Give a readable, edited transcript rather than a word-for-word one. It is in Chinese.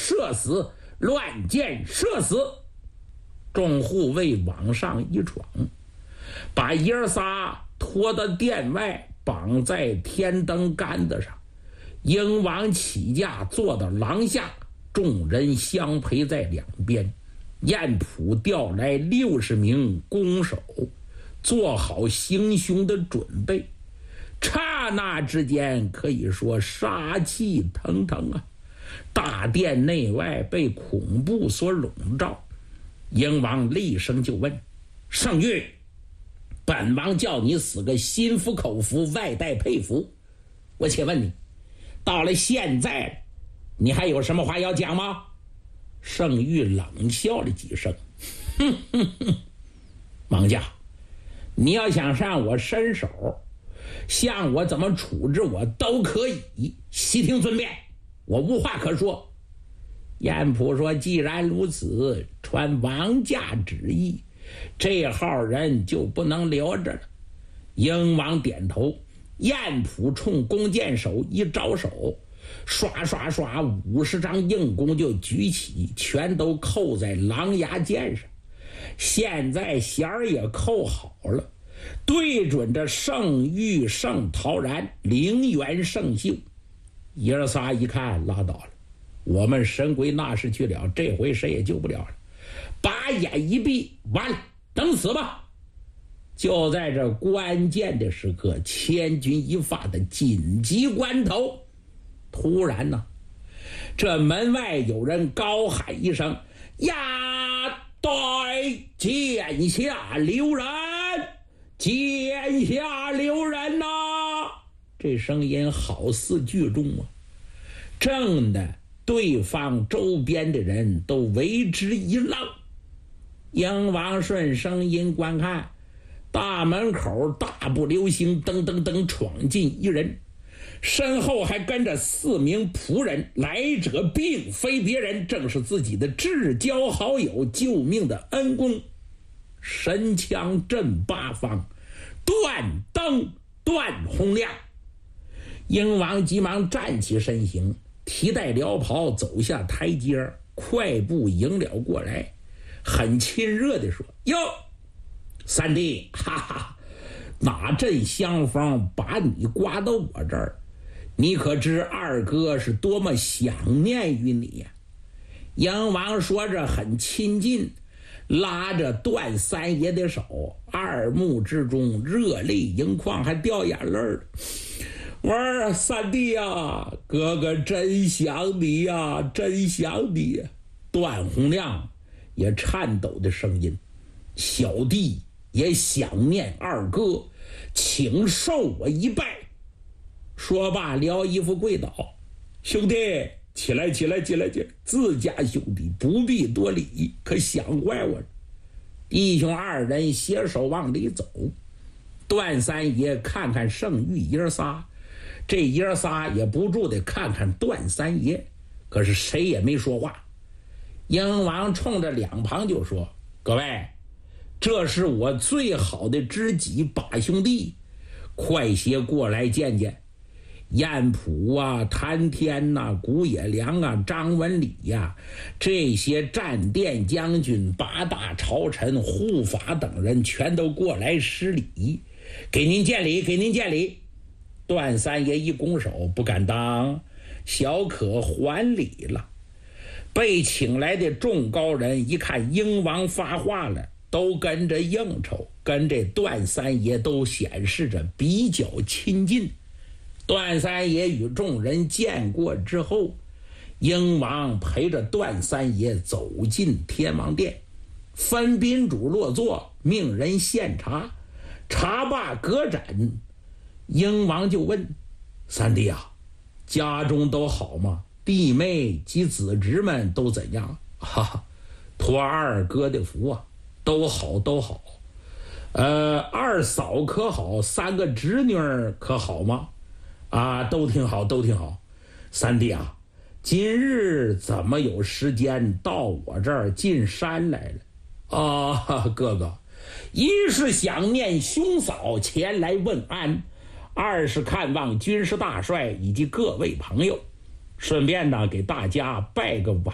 射死，乱箭射死。众护卫往上一闯，把爷儿仨拖到殿外，绑在天灯杆子上。英王起驾坐到廊下，众人相陪在两边。晏普调来60名弓手，做好行凶的准备。刹那之间，可以说杀气腾腾啊！大殿内外被恐怖所笼罩。英王厉声就问：圣谕，本王叫你死个心服口服，外带佩服。我且问你，到了现在，你还有什么话要讲吗？圣谕冷笑了几声，哼哼哼，王家，你要想向我伸手，向我怎么处置我都可以，悉听尊便，我无话可说。晏普说：既然如此，传王家旨意，这号人就不能留着了。英王点头，晏普冲弓箭手一招手，刷刷刷50张硬弓就举起，全都扣在狼牙箭上。现在弦儿也扣好了，对准着圣玉、圣陶然、陵园、圣秀。爷儿仨一看，拉倒了，我们神归那时去了，这回谁也救不了了。把眼一闭，完了，等死吧。就在这关键的时刻，千钧一发的紧急关头，突然呢，这门外有人高喊一声：呀，对，剑下留人，剑下留人呐！这声音好似剧中啊，正的对方周边的人都为之一愣。英王顺声音观看，大门口大步流星，噔噔噔闯进一人，身后还跟着4名仆人，来者并非别人，正是自己的至交好友，救命的恩公。神枪震八方，断灯断洪亮。英王急忙站起身形，提带辽袍走下台阶，快步迎了过来，很亲热地说：哟，三弟，哈哈，哪阵香风把你刮到我这儿？你可知二哥是多么想念于你呀？英王说着很亲近，拉着段三爷的手，二目之中热泪盈眶，还掉眼泪了。我说三弟呀，哥哥真想你呀，真想你。段洪亮也颤抖的声音：小弟也想念二哥，请受我一拜。说罢撩衣服跪倒：兄弟，起来起来起来起来，自家兄弟不必多礼，可想坏我了。弟兄二人携手往里走。段三爷看看圣玉爷仨，这爷仨也不住的看看段三爷，可是谁也没说话。英王冲着两旁就说：各位，这是我最好的知己把兄弟，快些过来见见。晏普啊，谭天呐、古野良啊，张文礼呀，这些战殿将军、八大朝臣、护法等人全都过来施礼，给您见礼，给您见礼。段三爷一拱手：不敢当，小可还礼了。被请来的众高人一看英王发话了，都跟着应酬，跟这段三爷都显示着比较亲近。段三爷与众人见过之后，英王陪着段三爷走进天王殿，分宾主落座，命人献茶。茶罢隔盏，英王就问：三弟啊，家中都好吗？弟妹及子侄们都怎样？哈哈，托二哥的福啊，都好都好。二嫂可好？3个侄女可好吗？啊，都挺好，都挺好。三弟啊，今日怎么有时间到我这儿进山来了？啊，哥哥，一是想念兄嫂前来问安，二是看望军师大帅以及各位朋友，顺便呢给大家拜个晚